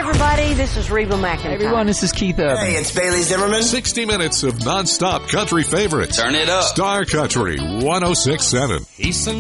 everybody, this is Reba McEntire. Hey, everyone, this is Keith Urban. Hey, it's Bailey Zimmerman. 60 minutes of non-stop country favorites. Turn it up. Star Country 106.7.